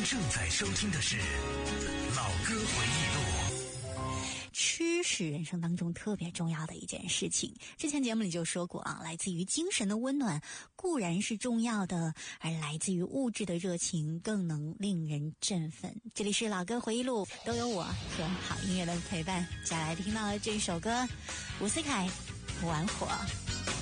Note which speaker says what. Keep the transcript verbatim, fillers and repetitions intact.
Speaker 1: 正在收听的是老歌回忆录。
Speaker 2: 吃是人生当中特别重要的一件事情，之前节目里就说过啊，来自于精神的温暖固然是重要的，而来自于物质的热情更能令人振奋。这里是老歌回忆录，都有我和好音乐的陪伴。接下来听到的这首歌，伍思凯玩火。